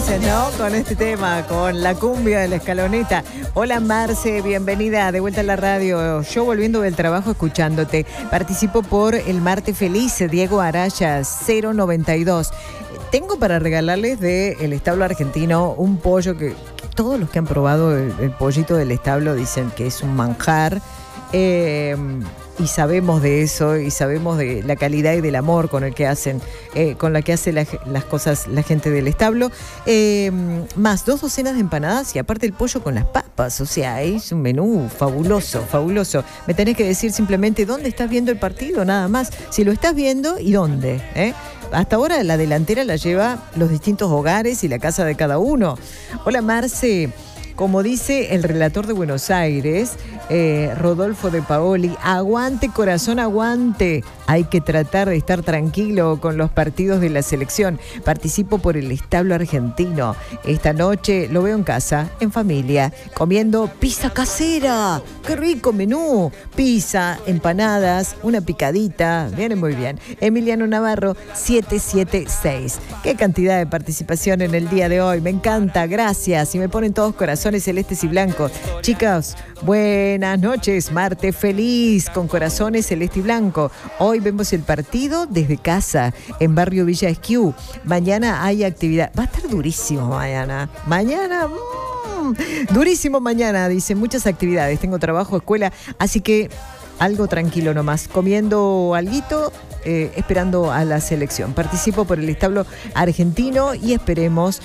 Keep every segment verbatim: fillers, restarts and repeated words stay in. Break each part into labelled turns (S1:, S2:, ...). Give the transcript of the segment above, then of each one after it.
S1: felices, ¿no? Con este tema, con la cumbia de la escaloneta. Hola Marce, bienvenida de vuelta a la radio. Yo volviendo del trabajo escuchándote. Participo por el Marte Feliz, Diego Araya, cero noventa y dos. Tengo para regalarles del establo argentino un pollo que, que todos los que han probado el, el pollito del establo dicen que es un manjar. Eh, y sabemos de eso y sabemos de la calidad y del amor con el que hacen, eh, con la que hace la, las cosas la gente del establo, eh, más dos docenas de empanadas y aparte el pollo con las papas. O sea, es un menú fabuloso, fabuloso. Me tenés que decir simplemente dónde estás viendo el partido, nada más. Si lo estás viendo y dónde, ¿eh? Hasta ahora la delantera la lleva los distintos hogares y la casa de cada uno. Hola Marce. Como dice el relator de Buenos Aires, eh, Rodolfo de Paoli, aguante corazón, aguante. Hay que tratar de estar tranquilo con los partidos de la selección. Participo por el establo argentino. Esta noche lo veo en casa, en familia, comiendo pizza casera. ¡Qué rico menú! Pizza, empanadas, una picadita. Viene muy bien. Emiliano Navarro, siete siete seis. ¡Qué cantidad de participación en el día de hoy! Me encanta, gracias. Y me ponen todos corazones celestes y blancos. Chicas, buenas noches. Marte feliz con corazones celeste y blanco. Hoy vemos el partido desde casa en Barrio Villa Esquiú. Mañana hay actividad. Va a estar durísimo mañana. Mañana... Mmm, durísimo mañana, dicen. Muchas actividades. Tengo trabajo, escuela. Así que algo tranquilo nomás. Comiendo alguito, eh, esperando a la selección. Participo por el establo argentino y esperemos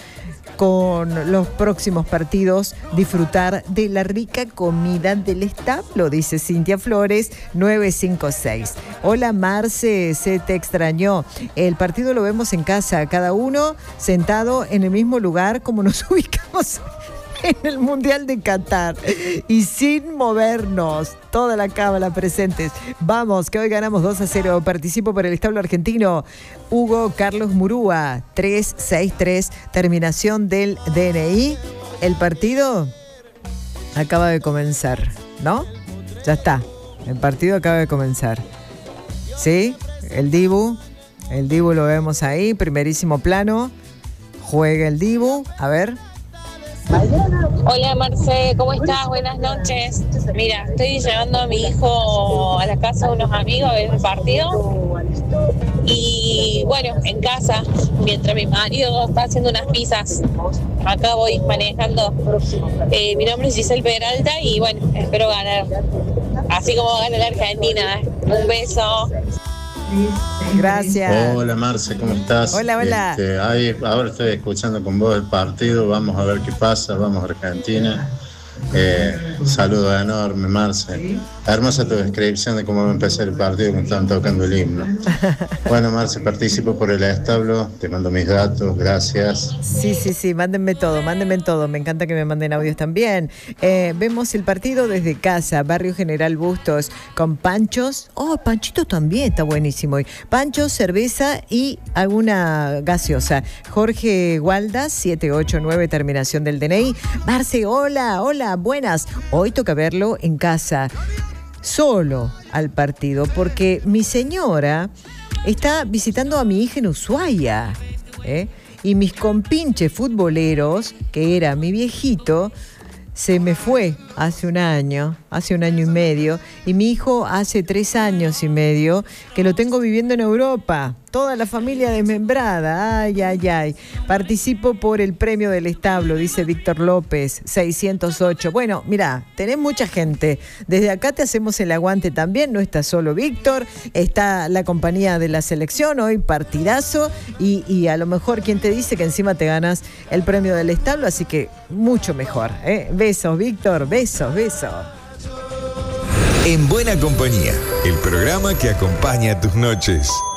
S1: con los próximos partidos disfrutar de la rica comida del establo, dice Cintia Flores, nueve cinco seis. Hola Marce, se te extrañó. El partido lo vemos en casa, cada uno sentado en el mismo lugar como nos ubicamos en el Mundial de Qatar y sin movernos. Toda la cábala presentes. Vamos, que hoy ganamos dos a cero. Participo por el establo argentino. Hugo Carlos Murúa, tres seis tres, terminación del D N I. El partido acaba de comenzar, ¿no? Ya está. El partido acaba de comenzar. ¿Sí? El Dibu. El Dibu lo vemos ahí, primerísimo plano. Juega el Dibu. A ver.
S2: Hola Marce, ¿cómo estás? Buenas noches. Mira, estoy llevando a mi hijo a la casa de unos amigos a ver el partido. Y bueno, en casa, mientras mi marido está haciendo unas pizzas, acá voy manejando. Eh, mi nombre es Giselle Peralta y bueno, espero ganar. Así como gana la Argentina. Un beso.
S1: Gracias.
S3: Hola Marce, ¿cómo estás?
S1: Hola, hola.
S3: Este, ahí, ahora estoy escuchando con vos el partido, vamos a ver qué pasa, vamos a Argentina. Eh, saludo enorme, Marce. Hermosa tu descripción de cómo va a empezar el partido cuando están tocando el himno. Bueno, Marce, participo por el establo, te mando mis datos, gracias.
S1: Sí, sí, sí, mándenme todo, mándenme todo. Me encanta que me manden audios también. Eh, vemos el partido desde casa, Barrio General Bustos, con panchos. Oh, panchito también está buenísimo hoy. Panchos, cerveza y alguna gaseosa. Jorge Gualda, siete ocho nueve, terminación del D N I. Marce, hola, hola, buenas. Hoy toca verlo en casa. Solo al partido, porque mi señora está visitando a mi hija en Ushuaia, ¿eh? Y mis compinches futboleros, que era mi viejito, se me fue hace un año, hace un año y medio, y mi hijo hace tres años y medio que lo tengo viviendo en Europa. Toda la familia desmembrada, ay, ay, ay. Participo por el premio del establo, dice Víctor López, seiscientos ocho. Bueno, mira, tenés mucha gente. Desde acá te hacemos el aguante también, no está solo Víctor, está la compañía de la selección, hoy partidazo, y, y a lo mejor quien te dice que encima te ganas el premio del establo, así que mucho mejor, ¿eh? Besos, Víctor, besos, besos.
S4: En Buena Compañía, el programa que acompaña tus noches.